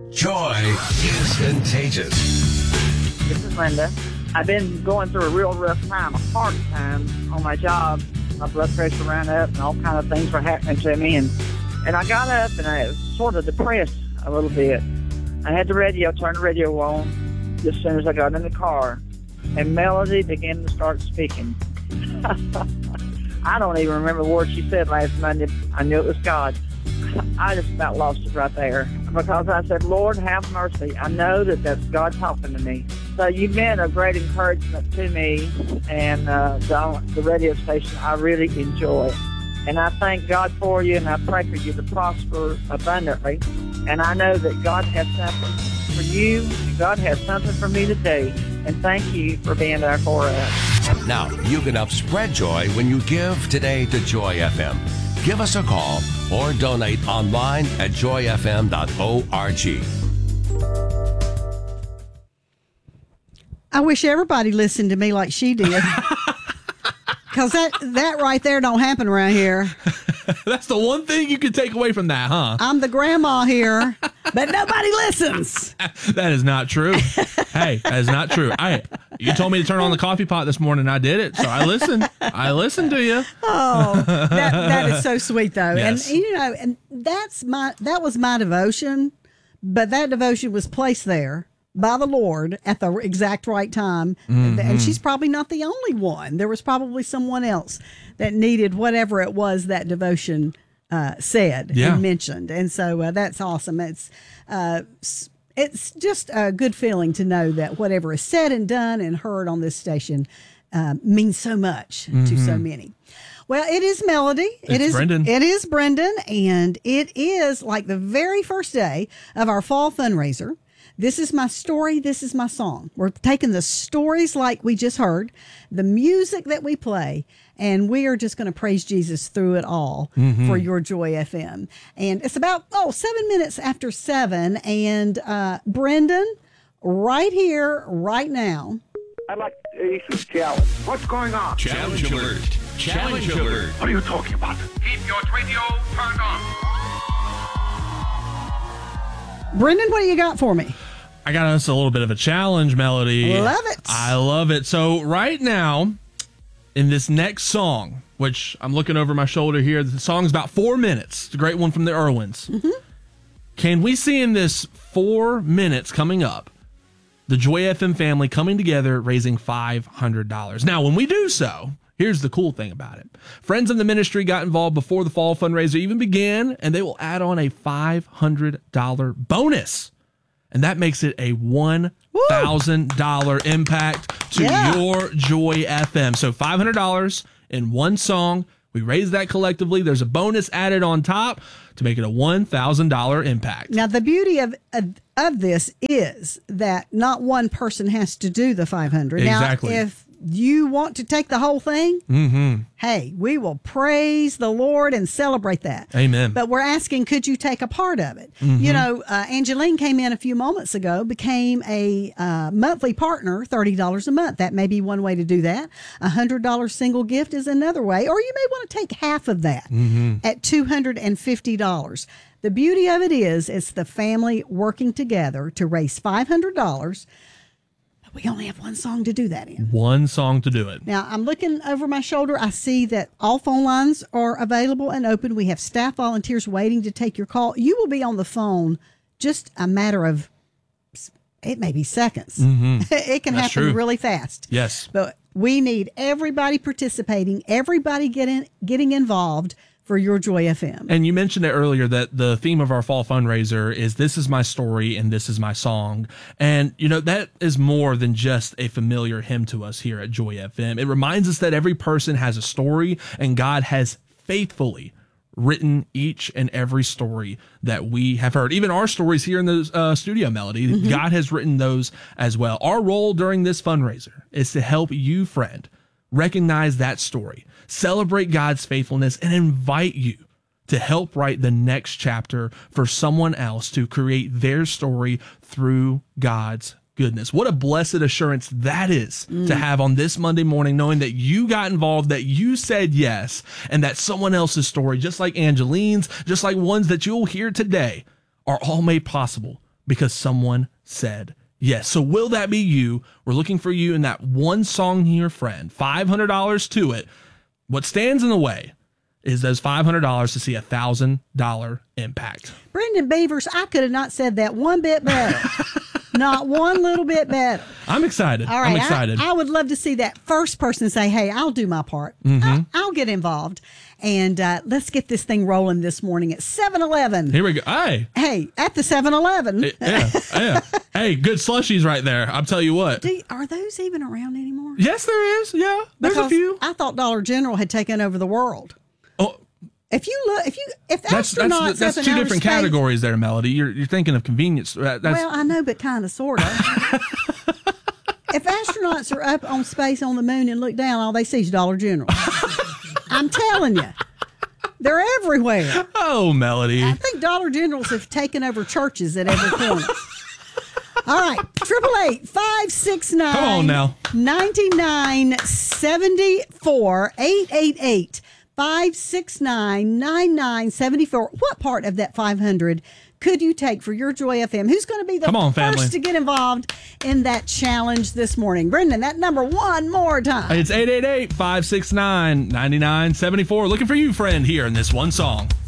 Joy is contagious. This is Linda. I've been going through a real rough time, a hard time on my job. My blood pressure ran up and all kind of things were happening to me. And I got up and I was sort of depressed a little bit. I had turned the radio on as soon as I got in the car. And Melody began to start speaking. I don't even remember the words she said last Monday. I knew it was God. I just about lost it right there because I said, Lord, have mercy. I know that that's God talking to me. So you've been a great encouragement to me and the radio station. I really enjoy it. And I thank God for you, and I pray for you to prosper abundantly. And I know that God has something for you, and God has something for me to do. And thank you for being there for us. Now, you can help spread joy when you give today to Joy FM. Give us a call or donate online at joyfm.org. I wish everybody listened to me like she did. Because that right there don't happen around here. That's the one thing you could take away from that, huh? I'm the grandma here, but nobody listens. That is not true. Hey, that is not true. You told me to turn on the coffee pot this morning. I did it, so I listened. I listened to you. Oh, that is so sweet, though. Yes. And and that was my devotion, but that devotion was placed there by the Lord at the exact right time. Mm-hmm. And she's probably not the only one. There was probably someone else that needed whatever it was that devotion said and mentioned. And so that's awesome. It's just a good feeling to know that whatever is said and done and heard on this station means so much to so many. Well, it is Melody. It's Brendan. It is Brendan. And it is like the very first day of our fall fundraiser. This is my story. This is my song. We're taking the stories like we just heard, the music that we play, and we are just going to praise Jesus through it all for your Joy FM. And it's about, 7 minutes after 7. And Brendan, right here, right now. I'd like to do some challenge. What's going on? Challenge alert. Challenge alert. What are you talking about? Keep your radio turned on. Brendan, what do you got for me? I got us a little bit of a challenge, Melody. Love it. I love it. So right now, in this next song, which I'm looking over my shoulder here, the song's about 4 minutes. It's a great one from the Irwins. Mm-hmm. Can we see in this 4 minutes coming up, the Joy FM family coming together, raising $500? Now, when we do so, here's the cool thing about it. Friends in the ministry got involved before the fall fundraiser even began, and they will add on a $500 bonus. And that makes it a $1,000 impact to your Joy FM. So $500 in one song. We raise that collectively. There's a bonus added on top to make it a $1,000 impact. Now, the beauty of this is that not one person has to do the 500. Exactly. Now, if you want to take the whole thing, hey, we will praise the Lord and celebrate that. Amen. But we're asking, could you take a part of it? You know, Angeline came in a few moments ago, became a monthly partner, $30 a month. That may be one way to do that. $100 single gift is another way. Or you may want to take half of that at $250. The beauty of it is it's the family working together to raise $500. We only have one song to do that in. One song to do it. Now, I'm looking over my shoulder. I see that all phone lines are available and open. We have staff volunteers waiting to take your call. You will be on the phone just a matter of, it may be seconds. It can happen really fast. Yes. But we need everybody participating, everybody getting involved for your Joy FM. And you mentioned it earlier that the theme of our fall fundraiser is This Is My Story and This Is My Song. And, you know, that is more than just a familiar hymn to us here at Joy FM. It reminds us that every person has a story, and God has faithfully written each and every story that we have heard. Even our stories here in the studio, Melody, God has written those as well. Our role during this fundraiser is to help you, friend, recognize that story, celebrate God's faithfulness, and invite you to help write the next chapter for someone else to create their story through God's goodness. What a blessed assurance that is to have on this Monday morning, knowing that you got involved, that you said yes, and that someone else's story, just like Angeline's, just like ones that you'll hear today, are all made possible because someone said yes. So will that be you? We're looking for you in that one song here, friend. $500 to it. What stands in the way is those $500 to see $1,000 impact. Brendan Beavers, I could have not said that one bit better. Not one little bit better. I'm excited. All right, I'm excited. I would love to see that first person say, hey, I'll do my part. I'll get involved. And let's get this thing rolling this morning at 7-Eleven. Here we go. Hey, at the 7-Eleven. Yeah. Hey, good slushies right there. I'll tell you what. Are those even around anymore? Yes, there is. Yeah, there's a few. I thought Dollar General had taken over the world. Oh, if that's astronauts that's up in two outer different space, categories there, Melody. You're thinking of convenience. Well, I know, but kind of, sort of. If astronauts are up on space on the moon and look down, all they see is Dollar General. I'm telling you. They're everywhere. Oh, Melody. I think Dollar Generals have taken over churches at every corner. All right, 888-569. Come on now. 9974 888-569-9974. What part of that 500 could you take for your Joy FM? Who's going to be the first to get involved in that challenge this morning? Brendan, that number one more time. It's 888-569-9974. Looking for you, friend, here in this one song.